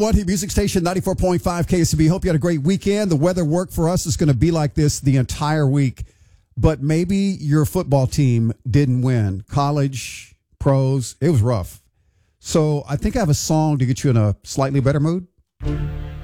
What Hit Music Station 94.5 KSB. Hope you had a great weekend. The weather work for us is going to be like this the entire week. But maybe your football team didn't win. College, pros, it was rough. So I think I have a song to get you in a slightly better mood.